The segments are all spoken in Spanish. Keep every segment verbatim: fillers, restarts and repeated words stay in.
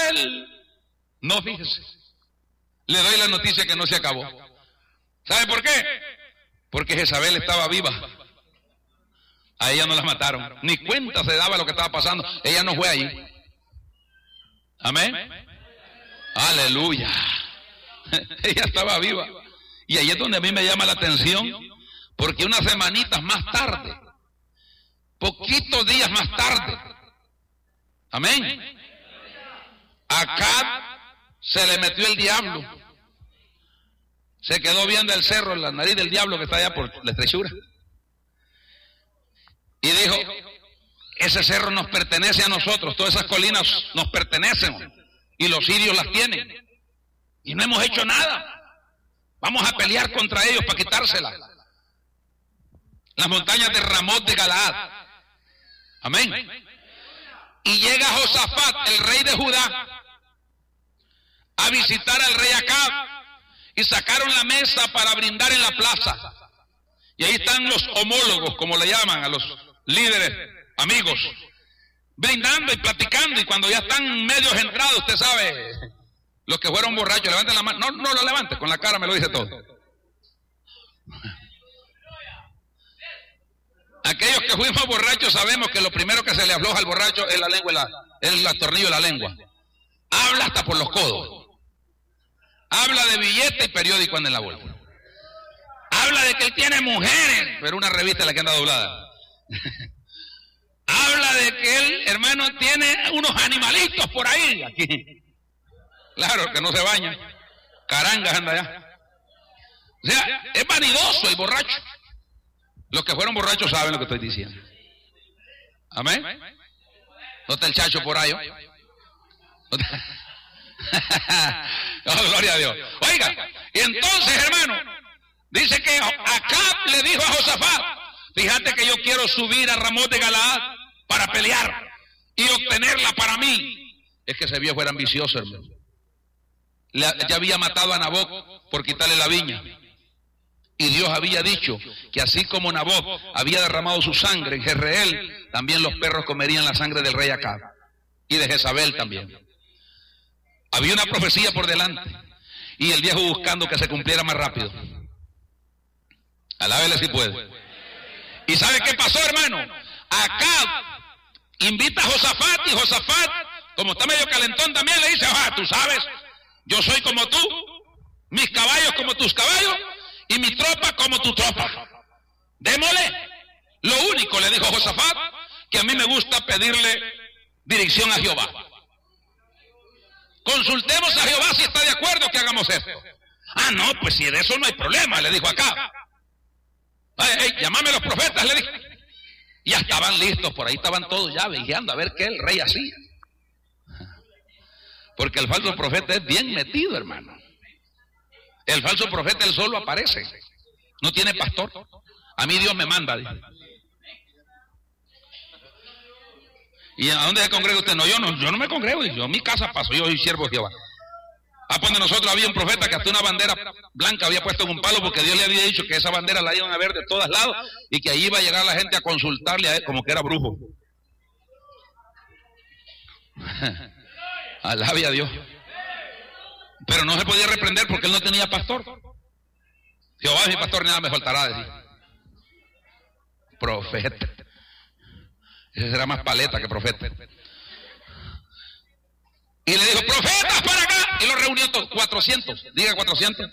Jezabel. No, fíjese. Le doy la noticia que no se acabó. ¿Sabe por qué? Porque Jezabel estaba viva. A ella no la mataron. Ni cuenta se daba lo que estaba pasando. Ella no fue allí. Amén. Aleluya. Ella estaba viva. Y ahí es donde a mí me llama la atención, porque unas semanitas más tarde, poquitos días más tarde, amén, acá se le metió el diablo. Se quedó viendo el cerro en la nariz del diablo que está allá por la estrechura. Y dijo, ese cerro nos pertenece a nosotros, todas esas colinas nos pertenecen y los sirios las tienen. Y no hemos hecho nada. Vamos a pelear contra ellos para quitárselas. Las montañas de Ramot de Galaad. Amén. Y llega Josafat, el rey de Judá, a visitar al rey Acab. Y sacaron la mesa para brindar en la plaza. Y ahí están los homólogos, como le llaman a los líderes, amigos, brindando y platicando. Y cuando ya están medios entrados, usted sabe, los que fueron borrachos, levanten la mano. No, no lo levante, con la cara me lo dice todo. Aquellos que fuimos borrachos sabemos que lo primero que se le afloja al borracho es la lengua, la, es el tornillo de la lengua. Habla hasta por los codos. Habla de billete y periódico anda en la bolsa. Habla de que él tiene mujeres, pero una revista es la que anda doblada. Habla de que él, hermano, tiene unos animalitos por ahí. Aquí. Claro, que no se baña. Carangas anda allá. O sea, es vanidoso el borracho. Los que fueron borrachos saben lo que estoy diciendo. Amén. ¿No está el chacho por ahí? ¿No está? Oh, gloria a Dios. Oiga, y entonces, hermano, dice que Acab le dijo a Josafat, fíjate que yo quiero subir a Ramot de Galaad para pelear y obtenerla para mí. Es que ese viejo fuera ambicioso, hermano. Le, ya había matado a Nabot por quitarle la viña. Y Dios había dicho que así como Nabot había derramado su sangre en Jezreel, también los perros comerían la sangre del rey Acab y de Jezabel también. Había una profecía por delante y el viejo buscando que se cumpliera más rápido. Alábele si puede. ¿Y sabe qué pasó, hermano? Acab invita a Josafat y Josafat, como está medio calentón también, le dice, ah, tú sabes, yo soy como tú, mis caballos como tus caballos y mi tropa como tu tropa. Démosle. Lo único, le dijo Josafat, que a mí me gusta pedirle dirección a Jehová. Consultemos a Jehová si está de acuerdo que hagamos esto. Ah, no, pues si de eso no hay problema, le dijo acá. Ay, ay, llámame a los profetas, le dije. Ya estaban listos, por ahí estaban todos ya vigiando a ver qué el rey hacía. Porque el falso profeta es bien metido, hermano. El falso profeta él solo aparece. No tiene pastor. A mí Dios me manda, dice. ¿Y a dónde se congrega usted? No, yo no, yo no me congrego, yo a mi casa paso, yo soy siervo de Jehová. Ah, pues de nosotros había un profeta que hasta una bandera blanca había puesto en un palo porque Dios le había dicho que esa bandera la iban a ver de todos lados y que ahí iba a llegar la gente a consultarle a él como que era brujo. Alabe a Dios. Pero no se podía reprender porque él no tenía pastor. Jehová es mi pastor, nada me faltará decir. Profeta. Ese será más paleta que profeta. Y le dijo, profetas para acá. Y lo reunió todos, cuatrocientos. Diga cuatrocientos.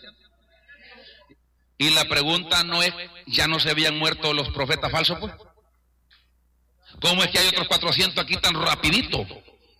Y la pregunta no es, ¿ya no se habían muerto los profetas falsos? Pues? ¿Cómo es que hay otros cuatrocientos aquí tan rapidito?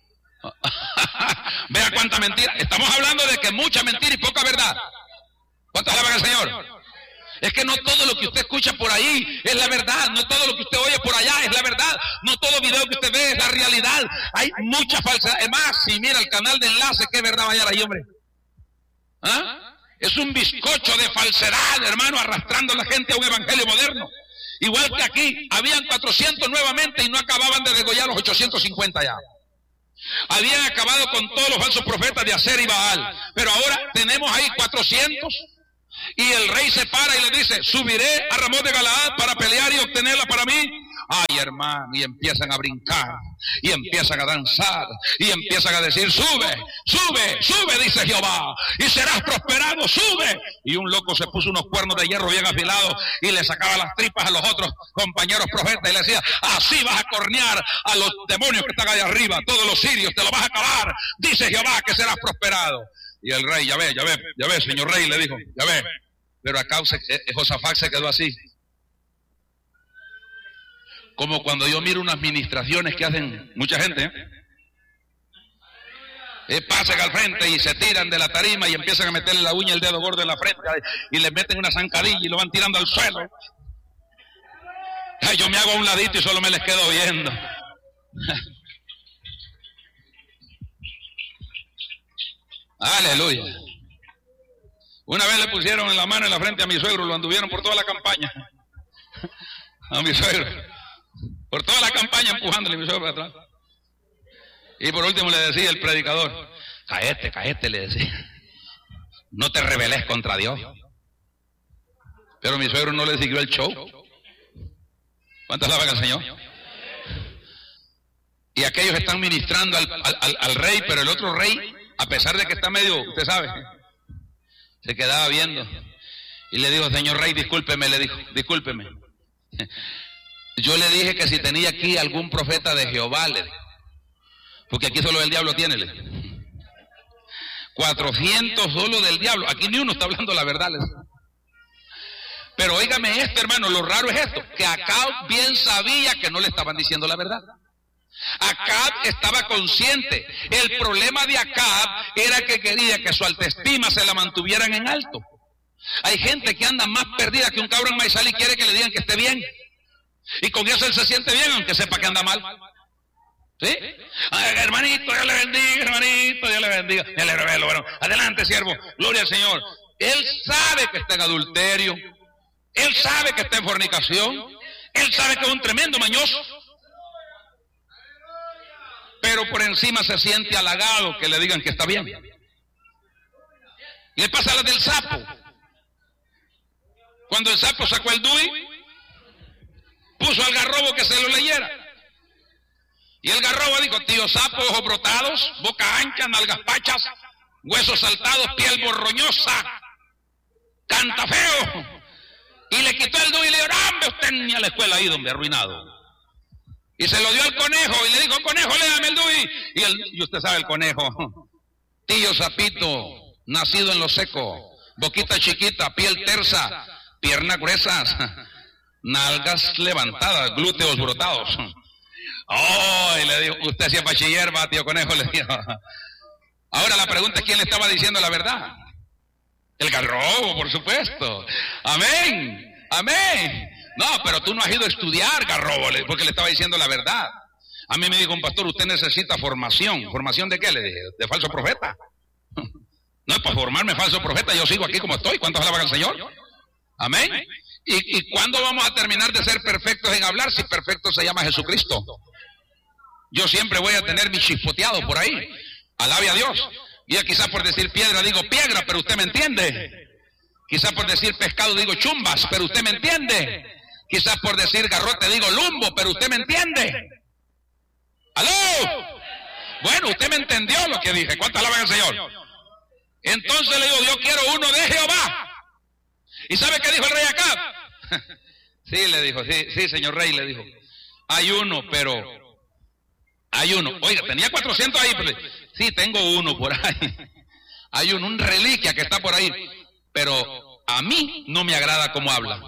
Vea cuánta mentira. Estamos hablando de que mucha mentira y poca verdad. ¿Cuántos alaban al Señor? Es que no todo lo que usted escucha por ahí es la verdad, no todo lo que usted oye por allá es la verdad, no todo video que usted ve es la realidad, hay mucha falsedad. Es más, si mira el canal de enlace, ¿qué verdad va a hallar ahí, hombre? ¿Ah? Es un bizcocho de falsedad, hermano, arrastrando a la gente a un evangelio moderno. Igual que aquí, habían cuatrocientos nuevamente y no acababan de degollar los ochocientos cincuenta ya. Habían acabado con todos los falsos profetas de Aser y Baal, pero ahora tenemos ahí cuatrocientos. Y el rey se para y le dice, subiré a Ramot de Galaad para pelear y obtenerla para mí, Ay, hermano, y empiezan a brincar, y empiezan a danzar, y empiezan a decir, sube, sube, sube, dice Jehová, y serás prosperado, sube. Y un loco se puso unos cuernos de hierro bien afilados y le sacaba las tripas a los otros compañeros profetas y le decía, así vas a cornear a los demonios que están allá arriba, todos los sirios, te los vas a acabar, dice Jehová que serás prosperado. Y el rey, ya ve, ya ve, ya ve, señor rey, le dijo, ya ve. Pero acá Josafat se quedó así. Como cuando yo miro unas ministraciones que hacen mucha gente, ¿eh? Eh, pasan al frente y se tiran de la tarima y empiezan a meterle la uña y el dedo gordo en la frente y le meten una zancadilla y lo van tirando al suelo. Ay, yo me hago a un ladito y solo me les quedo viendo. Aleluya. Una vez le pusieron en la mano en la frente a mi suegro, lo anduvieron por toda la campaña. A mi suegro. Por toda la campaña empujándole a mi suegro para atrás. Y por último le decía el predicador, cáete, cáete, le decía. No te rebeles contra Dios. Pero mi suegro no le siguió el show. ¿Cuántas alaban al Señor? Y aquellos están ministrando al, al, al rey, pero el otro rey, a pesar de que está medio, usted sabe, se quedaba viendo. Y le dijo, señor rey, discúlpeme, le dijo, discúlpeme. Yo le dije que si tenía aquí algún profeta de Jehová, le dijo, porque aquí solo el diablo tiene, le dijo. cuatrocientos solo del diablo, aquí ni uno está hablando la verdad, le dijo. Pero óigame esto, hermano, lo raro es esto, que Acab bien sabía que no le estaban diciendo la verdad. Acab estaba consciente. El problema de Acab era que quería que su autoestima se la mantuvieran en alto. Hay gente que anda más perdida que un cabro en maizal y quiere que le digan que esté bien. Y con eso él se siente bien, aunque sepa que anda mal. ¿Sí? Ay, hermanito, Dios le bendiga, hermanito, Dios le bendiga. Ya le revelo, bueno, adelante, siervo, gloria al Señor. Él sabe que está en adulterio. Él sabe que está en fornicación. Él sabe que es un tremendo mañoso. Pero por encima se siente halagado que le digan que está bien. Le pasa la del sapo. Cuando el sapo sacó el dui, puso al garrobo que se lo leyera. Y el garrobo dijo, tío sapo, ojos brotados, boca ancha, nalgas pachas, huesos saltados, piel borroñosa, canta feo. Y le quitó el dui y le dijo, ¡hombre, usted ni a la escuela ahí donde arruinado! Y se lo dio al conejo y le dijo, conejo, léame el dui. Y, el, y usted sabe el conejo, tío sapito, nacido en lo seco, boquita chiquita, piel tersa, piernas gruesas, nalgas levantadas, glúteos brotados. Oh, y le dijo, usted hacía bachiller, va, tío conejo, le dijo. Ahora la pregunta es, ¿quién le estaba diciendo la verdad? El garrobo, por supuesto. Amén, amén. No, pero tú no has ido a estudiar, garrobo, porque le estaba diciendo la verdad. A mí me dijo un pastor, usted necesita formación. ¿Formación de qué? Le dije, de falso profeta. No es para formarme falso profeta, yo sigo aquí como estoy. ¿Cuántos alaban al Señor? Amén. ¿Y, ¿Y cuándo vamos a terminar de ser perfectos en hablar si perfecto se llama Jesucristo? Yo siempre voy a tener mi chispoteado por ahí. Alabe a Dios. Y quizás por decir piedra digo piedra, pero usted me entiende. Quizás por decir pescado digo chumbas, pero usted me entiende. Quizás por decir garrote digo lumbo, pero usted me entiende. ¿Aló? Bueno, usted me entendió lo que dije. ¿Cuántas alaban al Señor? Entonces le digo, yo quiero uno de Jehová. ¿Y sabe qué dijo el rey Acab? Sí, le dijo, sí, sí, señor rey, le dijo. Hay uno, pero hay uno. Oiga, tenía cuatrocientos ahí, pero sí, tengo uno por ahí. Hay uno, un reliquia que está por ahí, pero a mí no me agrada cómo habla.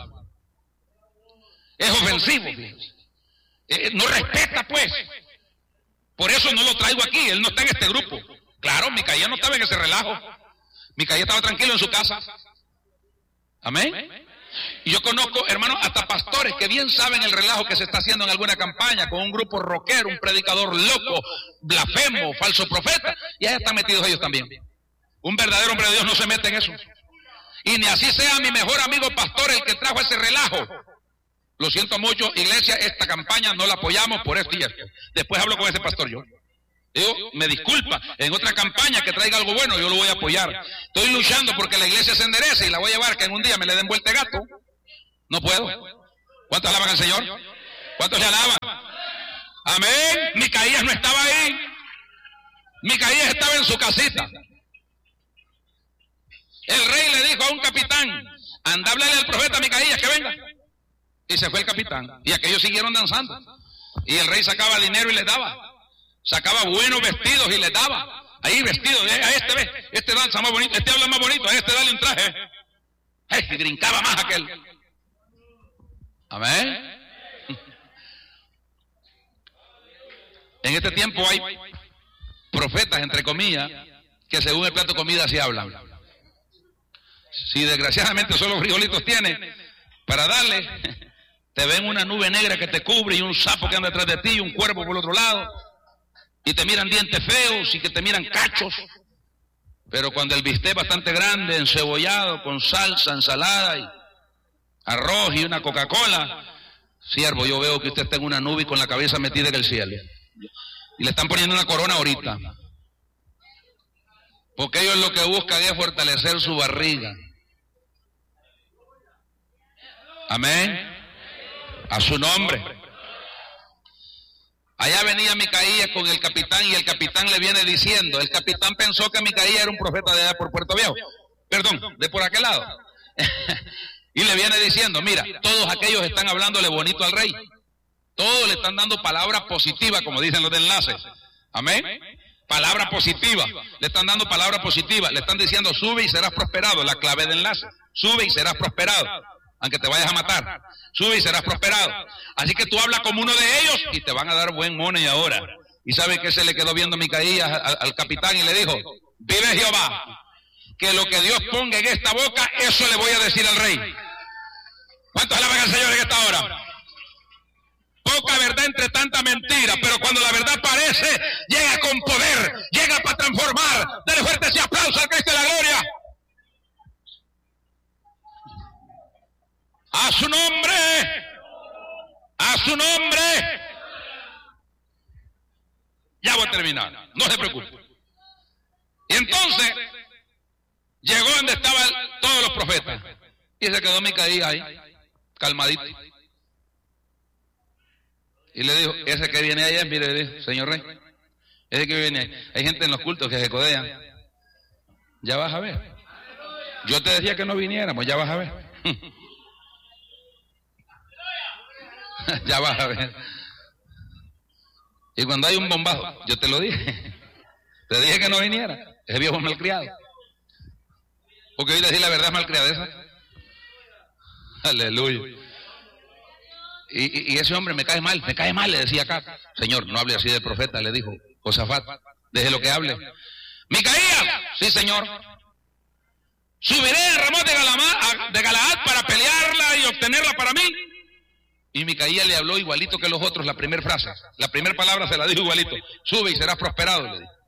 Es ofensivo, eh, no respeta, pues. Por eso no lo traigo aquí, él no está en este grupo. Claro, Micaía no estaba en ese relajo. Micaía estaba tranquilo en su casa. Amén. Y yo conozco, hermanos, hasta pastores que bien saben el relajo que se está haciendo en alguna campaña con un grupo rockero, un predicador loco, blasfemo, falso profeta, y ahí están metidos ellos también. Un verdadero hombre de Dios no se mete en eso. Y ni así sea mi mejor amigo pastor el que trajo ese relajo. Lo siento mucho, iglesia, esta campaña no la apoyamos por esto y esto. Después hablo con ese pastor yo. Digo, me disculpa, en otra campaña que traiga algo bueno, yo lo voy a apoyar. Estoy luchando porque la iglesia se enderece y la voy a llevar que en un día me le den vuelta de gato. No puedo. ¿Cuántos alaban al Señor? ¿Cuántos le alaban? Amén. Micaías no estaba ahí. Micaías estaba en su casita. El rey le dijo a un capitán: anda a hablarle al profeta Micaías que venga. Y se fue el capitán. Y aquellos siguieron danzando. Y el rey sacaba dinero y les daba. Sacaba buenos vestidos y les daba. Ahí vestidos, a este ve, este danza más bonito, este habla más bonito, a este dale un traje. Hey, y brincaba más aquel. Amén. En este tiempo hay profetas, entre comillas, que según el plato de comida así hablan. Si desgraciadamente solo frijolitos tiene para darle, te ven una nube negra que te cubre y un sapo que anda detrás de ti y un cuervo por el otro lado, y te miran dientes feos y que te miran cachos. Pero cuando el bistec bastante grande, encebollado, con salsa, ensalada y arroz y una Coca-Cola, siervo, yo veo que usted está en una nube y con la cabeza metida en el cielo. Y le están poniendo una corona ahorita. Porque ellos lo que buscan es fortalecer su barriga. Amén. A su nombre. Allá venía Micaías con el capitán y el capitán le viene diciendo, el capitán pensó que Micaías era un profeta de allá por Puerto Viejo, perdón, de por aquel lado. Y le viene diciendo, mira, todos aquellos están hablándole bonito al rey. Todos le están dando palabras positivas, como dicen los de enlaces. Amén. Palabra positiva. Le están dando palabras positivas. Le están diciendo, sube y serás prosperado. La clave de enlace. Sube y serás prosperado. Aunque te vayas a matar. Sube y serás prosperado. Así que tú hablas como uno de ellos y te van a dar buen money ahora. ¿Y sabe qué se le quedó viendo Micaías al, al capitán y le dijo? Vive Jehová, que lo que Dios ponga en esta boca, eso le voy a decir al rey. ¿Cuántos alaban al Señor en esta hora? Poca verdad entre tanta mentira, pero cuando la verdad aparece, llega con poder, llega para transformar. Dale fuerte ese aplauso al Cristo de la gloria. A su nombre, a su nombre. Ya voy a terminar, no se preocupe. Y entonces llegó donde estaban todos los profetas y se quedó Micaías ahí, calmadito. Y le dijo, ese que viene allá, mire, le dijo, señor rey, ese que viene ahí. Hay gente en los cultos que se codean. Ya vas a ver. Yo te decía que no viniéramos, ya vas a ver. Ya vas a ver. Y cuando hay un bombazo, yo te lo dije. Te dije que no viniera. Ese viejo es malcriado. Porque hoy decir la verdad es malcriadeza. Aleluya. Y, y, y ese hombre me cae mal, me cae mal, le decía acá. Señor, no hable así del profeta, le dijo Josafat, deje lo que hable. Micaías, sí señor. Subiré a Ramón de, Galama, de Galaad para pelearla y obtenerla para mí. Y Micaías le habló igualito que los otros, la primera frase, la primera palabra se la dijo igualito. Sube y serás prosperado, le dijo.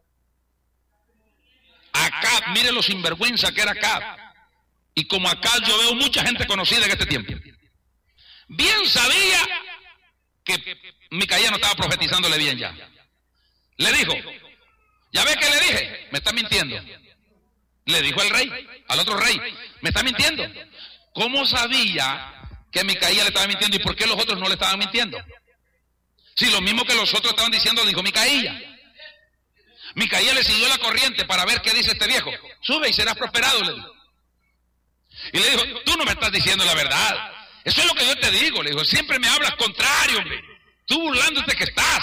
Acab, mire lo sinvergüenza que era Acab. Y como Acab yo veo mucha gente conocida en este tiempo. Bien sabía que Micaías no estaba profetizándole bien ya. Le dijo, ¿ya ves que le dije? Me está mintiendo. Le dijo el rey, al otro rey, me está mintiendo. ¿Cómo sabía que Micaías le estaba mintiendo y por qué los otros no le estaban mintiendo? Si lo mismo que los otros estaban diciendo, dijo Micaías. Micaías le siguió la corriente para ver qué dice este viejo. Sube y serás prosperado, le dijo. Y le dijo, tú no me estás diciendo la verdad. Eso es lo que yo te digo, le digo, siempre me hablas contrario, hombre. Tú burlándote que estás.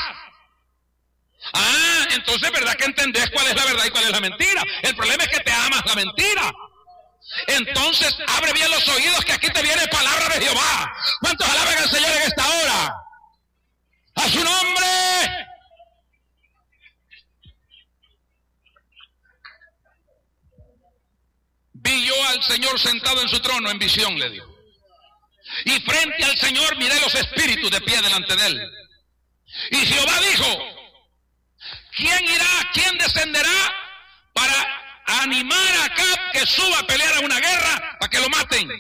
Ah, entonces verdad que entendés cuál es la verdad y cuál es la mentira. El problema es que te amas la mentira. Entonces abre bien los oídos que aquí te viene palabra de Jehová. ¿Cuántos alaban al Señor en esta hora? A su nombre. Vi yo al Señor sentado en su trono en visión, le dijo. Y frente al Señor miré los espíritus de pie delante de él. Y Jehová dijo, ¿quién irá, quién descenderá para animar a Acab que suba a pelear a una guerra para que lo maten?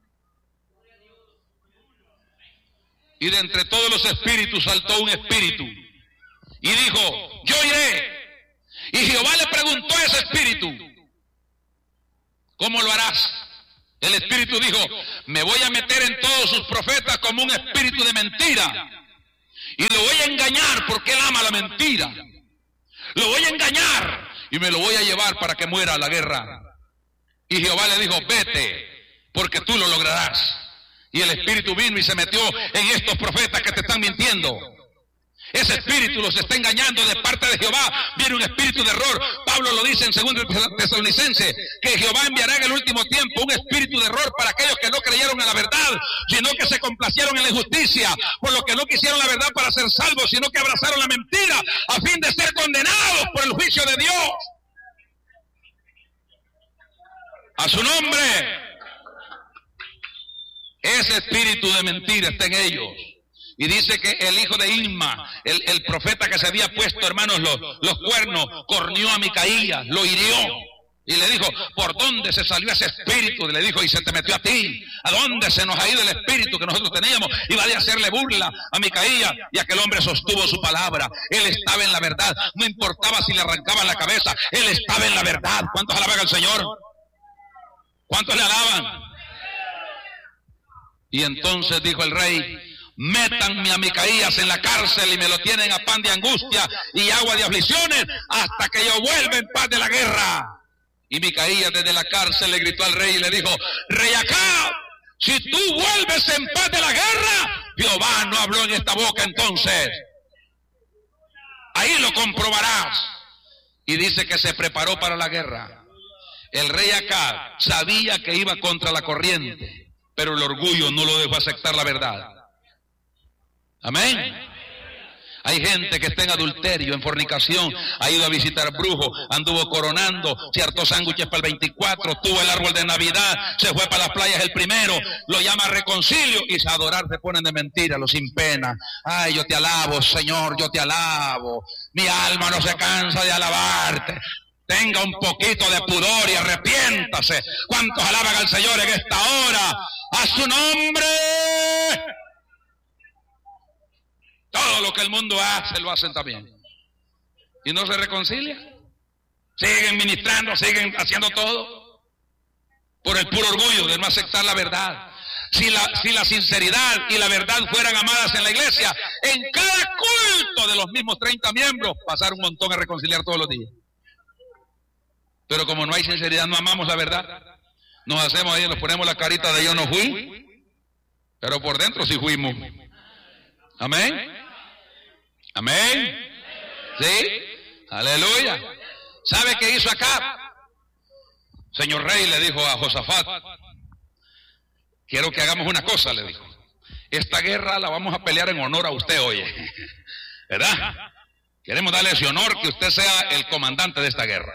Y de entre todos los espíritus saltó un espíritu y dijo, yo iré. Y Jehová le preguntó a ese espíritu, ¿cómo lo harás? El espíritu dijo, me voy a meter en todos sus profetas como un espíritu de mentira. engañar porque él ama la mentira. Lo voy a engañar y me lo voy a llevar para que muera la guerra. Y Jehová le dijo, vete, porque tú lo lograrás. Y el espíritu vino y se metió en estos profetas que te están mintiendo. Ese espíritu los está engañando de parte de Jehová. Viene un espíritu de error. Pablo lo dice en segundo Tesalonicenses, que Jehová enviará en el último tiempo un espíritu de error para aquellos que no creyeron en la verdad, sino que se complacieron en la injusticia, por los que no quisieron la verdad para ser salvos, sino que abrazaron la mentira a fin de ser condenados por el juicio de Dios. A su nombre. Ese espíritu de mentira está en ellos. Y dice que el hijo de Inma, el, el profeta que se había puesto, hermanos, los, los cuernos, corneó a Micaías, lo hirió. Y le dijo, ¿por dónde se salió ese espíritu? Y le dijo, y se te metió a ti. ¿A dónde se nos ha ido el espíritu que nosotros teníamos? Y va a hacerle burla a Micaías. Y aquel hombre sostuvo su palabra. Él estaba en la verdad. No importaba si le arrancaban la cabeza. Él estaba en la verdad. ¿Cuántos alaban al Señor? ¿Cuántos le alaban? Y entonces dijo el rey, métanme a Micaías en la cárcel y me lo tienen a pan de angustia y agua de aflicciones hasta que yo vuelva en paz de la guerra. Y Micaías desde la cárcel le gritó al rey y le dijo, rey Acab, si tú vuelves en paz de la guerra, Jehová no habló en esta boca entonces. Ahí lo comprobarás. Y dice que se preparó para la guerra. El rey Acab sabía que iba contra la corriente, pero el orgullo no lo dejó aceptar la verdad. Amén. Hay gente que está en adulterio, en fornicación, ha ido a visitar brujos, anduvo coronando, se hartó sándwiches para el veinticuatro, tuvo el árbol de Navidad, se fue para las playas el primero, lo llama reconcilio y a adorar se ponen de mentira, los sin pena. Ay, yo te alabo, Señor, yo te alabo. Mi alma no se cansa de alabarte. Tenga un poquito de pudor y arrepiéntase. ¿Cuántos alaban al Señor en esta hora? ¡A su nombre! Todo lo que el mundo hace, lo hacen también. ¿Y no se reconcilia? Siguen ministrando, siguen haciendo todo por el puro orgullo de no aceptar la verdad. Si la, si la sinceridad y la verdad fueran amadas en la iglesia, en cada culto de los mismos treinta miembros, pasar un montón a reconciliar todos los días. Pero como no hay sinceridad, no amamos la verdad, nos hacemos ahí, nos ponemos la carita de yo no fui, pero por dentro sí fuimos. Amén. Amén. ¿Sí? Aleluya. ¿Sabe qué hizo acá? Señor rey, le dijo a Josafat, quiero que hagamos una cosa, le dijo. Esta guerra la vamos a pelear en honor a usted, oye. ¿Verdad? Queremos darle ese honor, que usted sea el comandante de esta guerra.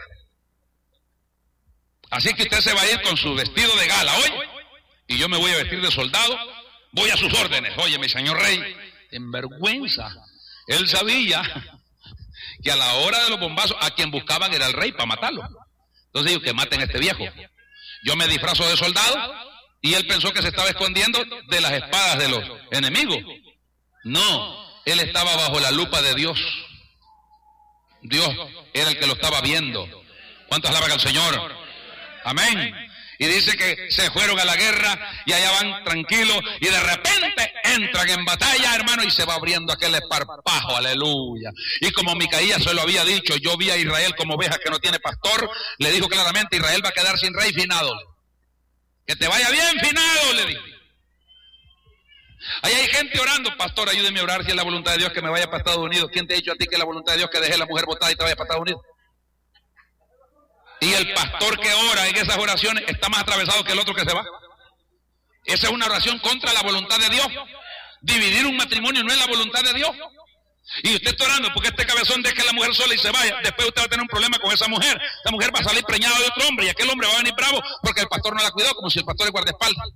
Así que usted se va a ir con su vestido de gala hoy, y yo me voy a vestir de soldado, voy a sus órdenes. Oye, mi señor rey, en vergüenza. Él sabía que a la hora de los bombazos, a quien buscaban era el rey para matarlo. Entonces dijo, que maten a este viejo. Yo me disfrazo de soldado, y él pensó que se estaba escondiendo de las espadas de los enemigos. No, él estaba bajo la lupa de Dios. Dios era el que lo estaba viendo. ¿Cuántos alaban al Señor? Amén. Y dice que se fueron a la guerra y allá van tranquilos y de repente entran en batalla, hermano, y se va abriendo aquel esparpajo, aleluya. Y como Micaías se lo había dicho, yo vi a Israel como oveja que no tiene pastor, le dijo claramente, Israel va a quedar sin rey, finado. Que te vaya bien, finado, le dijo. Ahí hay gente orando, pastor, ayúdeme a orar si es la voluntad de Dios que me vaya para Estados Unidos. ¿Quién te ha dicho a ti que es la voluntad de Dios que deje a la mujer botada y te vaya para Estados Unidos? Y el pastor que ora en esas oraciones está más atravesado que el otro que se va. Esa es una oración contra la voluntad de Dios. Dividir un matrimonio no es la voluntad de Dios. Y usted está orando porque este cabezón deje a la mujer sola y se vaya. Después usted va a tener un problema con esa mujer. Esa mujer va a salir preñada de otro hombre y aquel hombre va a venir bravo porque el pastor no la cuidó, como si el pastor es guardaespaldas.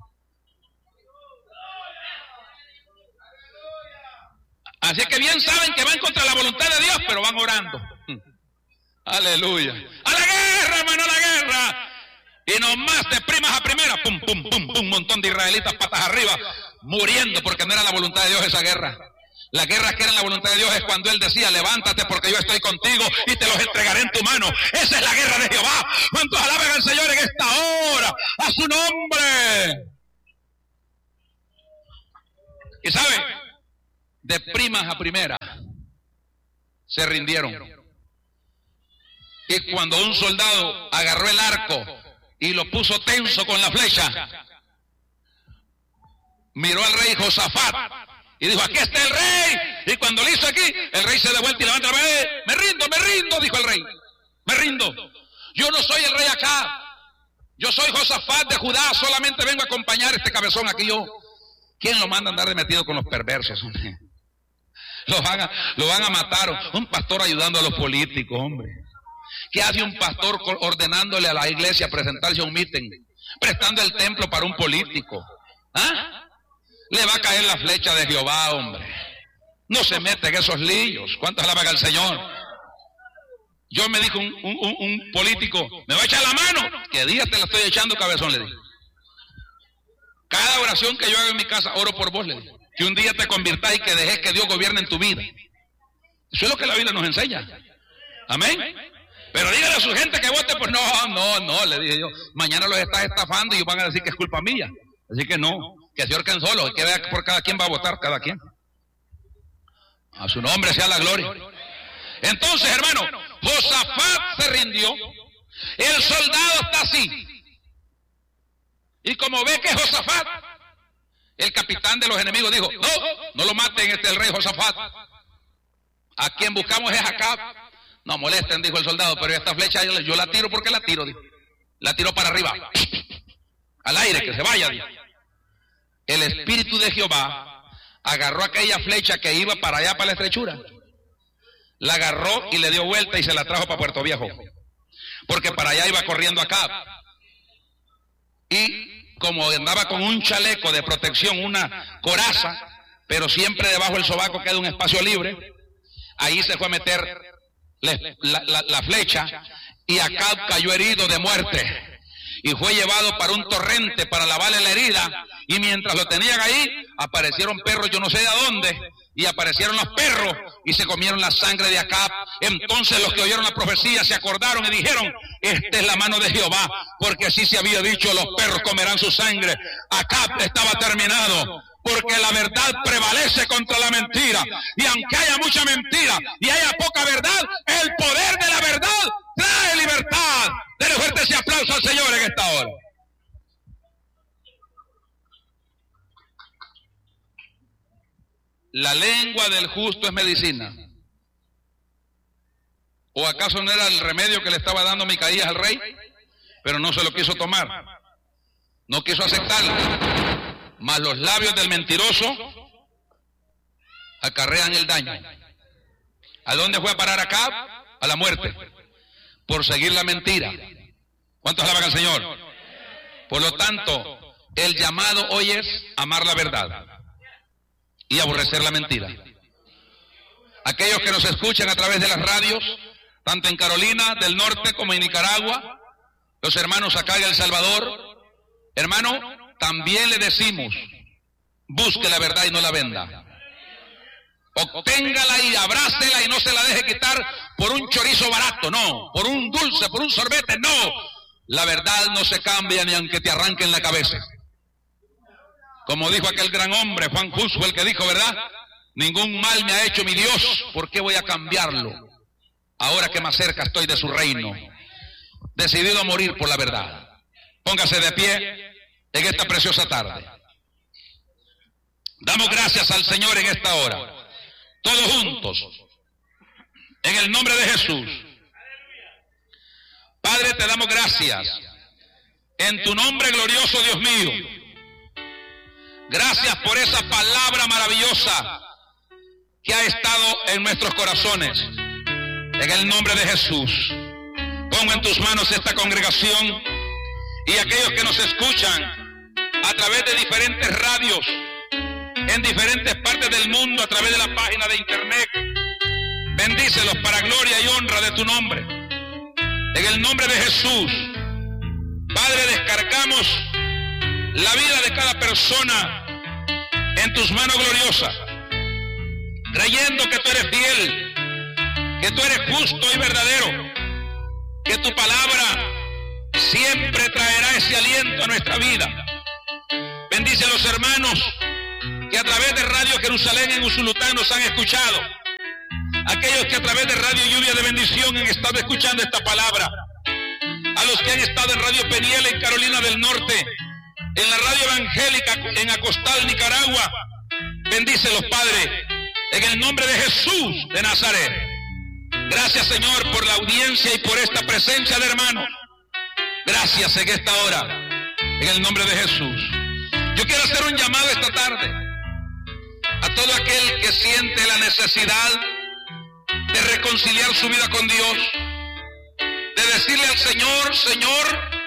Así que bien saben que van contra la voluntad de Dios, pero van orando. Aleluya. A la guerra, hermano, a la guerra. Y nomás de primas a primera, pum, pum, pum, pum, un montón de israelitas patas arriba, muriendo porque no era la voluntad de Dios esa guerra. La guerra que era la voluntad de Dios es cuando Él decía, levántate porque yo estoy contigo y te los entregaré en tu mano. Esa es la guerra de Jehová. ¿Cuántos alaban al Señor en esta hora? A su nombre. Y sabe, de primas a primera, se rindieron. Y cuando un soldado agarró el arco y lo puso tenso con la flecha, miró al rey Josafat y dijo: aquí está el rey. Y cuando lo hizo aquí, el rey se da vuelta y levanta la mano: me rindo, me rindo, dijo el rey, me rindo. Yo no soy el rey acá, yo soy Josafat de Judá, solamente vengo a acompañar a este cabezón aquí. Yo, ¿quién lo manda a andar de metido con los perversos, hombre? Lo van a, lo van a matar. Un pastor ayudando a los políticos, hombre. ¿Qué hace un pastor ordenándole a la iglesia presentarse a un mitin, prestando el templo para un político? ¿Ah? Le va a caer la flecha de Jehová, hombre. No se mete en esos líos. ¿Cuántos alaban al Señor? Yo me dijo un, un, un político: ¿me va a echar la mano? ¿Qué día te la estoy echando, cabezón? Le dije. Cada oración que yo hago en mi casa, oro por vos, le dije. Que un día te convirtás y que dejes que Dios gobierne en tu vida. Eso es lo que la Biblia nos enseña. Amén. Pero dígale a su gente que vote. Pues no, no, no, le dije yo. Mañana los estás estafando y van a decir que es culpa mía. Así que no, que se ahorquen solos, que vea por cada quien va a votar, cada quien. A su nombre sea la gloria. Entonces, hermano, Josafat se rindió. El soldado está así. Y como ve que Josafat, el capitán de los enemigos, dijo: no, no lo maten, este es el rey Josafat. A quien buscamos es Acab. No molesten, dijo el soldado, pero esta flecha yo, yo la tiro. ¿Por qué la tiro? Dijo. La tiro para arriba, al aire, que se vaya, dijo. El espíritu de Jehová agarró aquella flecha que iba para allá, para la estrechura. La agarró y le dio vuelta y se la trajo para Puerto Viejo, porque para allá iba corriendo Acab. Y como andaba con un chaleco de protección, una coraza, pero siempre debajo del sobaco queda un espacio libre, ahí se fue a meter la, la, la, la flecha, y Acab cayó herido de muerte y fue llevado para un torrente para lavarle la herida. Y mientras lo tenían ahí, aparecieron perros, yo no sé de dónde, y aparecieron los perros y se comieron la sangre de Acab. Entonces los que oyeron la profecía se acordaron y dijeron: esta es la mano de Jehová, porque así se había dicho: los perros comerán su sangre. Acab estaba terminado, porque la verdad prevalece contra la mentira. Y aunque haya mucha mentira y haya poca verdad, el poder de la verdad trae libertad. Denle fuerte ese aplauso al Señor en esta hora. La lengua del justo es medicina. ¿O acaso no era el remedio que le estaba dando Micaías al rey? Pero no se lo quiso tomar, no quiso aceptarlo. Mas los labios del mentiroso acarrean el daño. ¿A dónde fue a parar Acab? A la muerte, por seguir la mentira. ¿Cuántos alaban al Señor? Por lo tanto, el llamado hoy es amar la verdad y aborrecer la mentira. Aquellos que nos escuchan a través de las radios, tanto en Carolina del Norte como en Nicaragua, los hermanos acá en El Salvador, hermano, también le decimos: busque la verdad y no la venda. Obténgala y abrácela y no se la deje quitar por un chorizo barato, no, por un dulce, por un sorbete, no. La verdad no se cambia ni aunque te arranquen la cabeza. Como dijo aquel gran hombre, Juan Hus, fue el que dijo, ¿verdad? Ningún mal me ha hecho mi Dios, ¿por qué voy a cambiarlo? Ahora que más cerca estoy de su reino, decidido a morir por la verdad. Póngase de pie en esta preciosa tarde. Damos gracias al Señor en esta hora, todos juntos, en el nombre de Jesús. Padre, te damos gracias en tu nombre glorioso, Dios mío. Gracias por esa palabra maravillosa que ha estado en nuestros corazones. En el nombre de Jesús, pongo en tus manos esta congregación y aquellos que nos escuchan a través de diferentes radios, en diferentes partes del mundo, a través de la página de internet. Bendícelos para gloria y honra de tu nombre. En el nombre de Jesús, Padre, descargamos la vida de cada persona en tus manos gloriosas, creyendo que tú eres fiel, que tú eres justo y verdadero, que tu palabra siempre traerá ese aliento a nuestra vida. Bendice a los hermanos que a través de Radio Jerusalén en Usulután nos han escuchado, aquellos que a través de Radio Lluvia de Bendición han estado escuchando esta palabra, a los que han estado en Radio Peniel en Carolina del Norte, en la Radio Evangélica en Acostal, Nicaragua. Bendícelos, Padre, en el nombre de Jesús de Nazaret. Gracias, Señor, por la audiencia y por esta presencia de hermanos. Gracias en esta hora, en el nombre de Jesús. Yo quiero hacer un llamado esta tarde a todo aquel que siente la necesidad de reconciliar su vida con Dios, de decirle al Señor: Señor,